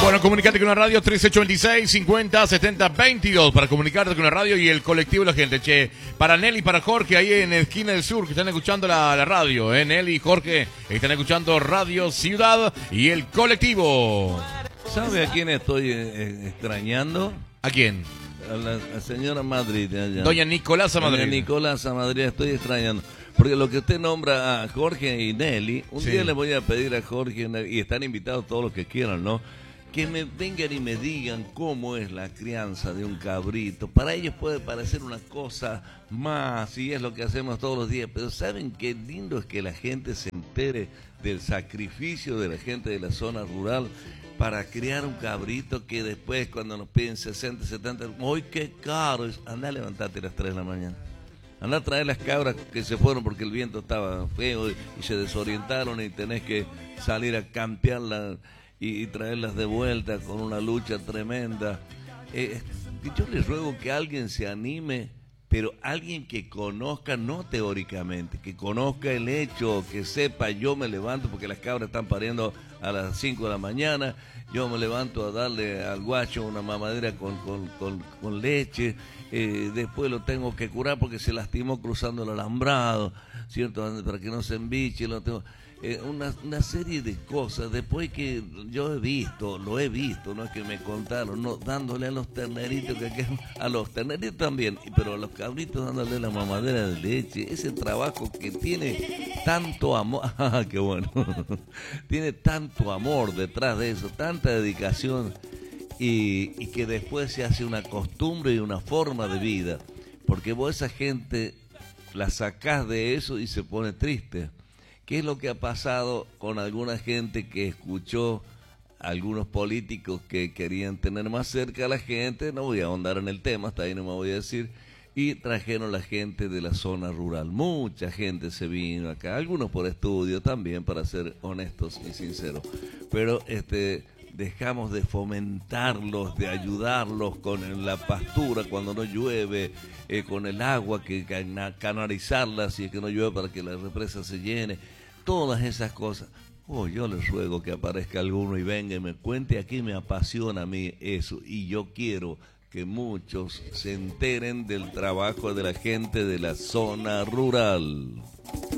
Bueno, comunicate con la radio 3826-50-70-22 para comunicarte con la radio y el colectivo de la gente. Che, para Nelly y para Jorge ahí en la esquina del sur que están escuchando la radio. Nelly y Jorge están escuchando Radio Ciudad y el colectivo. ¿Sabe a quién estoy extrañando? ¿A quién? A la señora Madrid allá. Doña Nicolasa Madrid. Doña Nicolasa Madrid, estoy extrañando. Porque lo que usted nombra a Jorge y Nelly, un día le voy a pedir a Jorge y están invitados todos los que quieran, ¿no? Que me vengan y me digan cómo es la crianza de un cabrito. Para ellos puede parecer una cosa más, y es lo que hacemos todos los días, pero ¿saben qué lindo es que la gente se entere del sacrificio de la gente de la zona rural para criar un cabrito que después cuando nos piden 60, 70, ¡ay, qué caro! Anda a levantarte a las 3 de la mañana. Anda a traer las cabras que se fueron porque el viento estaba feo y se desorientaron y tenés que salir a campearlas y traerlas de vuelta con una lucha tremenda. Yo les ruego que alguien se anime, pero alguien que conozca, no teóricamente, que conozca el hecho, que sepa, yo me levanto porque las cabras están pariendo a las 5 de la mañana, yo me levanto a darle al guacho una mamadera con leche, después lo tengo que curar porque se lastimó cruzando el alambrado, ¿cierto? Para que no se embiche, lo tengo... una serie de cosas, después que yo lo he visto, no es que me contaron, no, dándole a los terneritos, a los terneritos también, pero a los cabritos dándole la mamadera de leche, ese trabajo que tiene tanto amor, qué bueno, tiene tanto amor detrás de eso, tanta dedicación, y que después se hace una costumbre y una forma de vida, porque vos esa gente la sacás de eso y se pone triste. ¿Qué es lo que ha pasado con alguna gente que escuchó a algunos políticos que querían tener más cerca a la gente? No voy a ahondar en el tema, hasta ahí no me voy a decir. Y trajeron la gente de la zona rural. Mucha gente se vino acá, algunos por estudio también, para ser honestos y sinceros. Pero dejamos de fomentarlos, de ayudarlos con la pastura cuando no llueve, con el agua, que canalizarla si es que no llueve para que la represa se llene. Todas esas cosas. Yo les ruego que aparezca alguno y venga y me cuente aquí, me apasiona a mí eso. Y yo quiero que muchos se enteren del trabajo de la gente de la zona rural.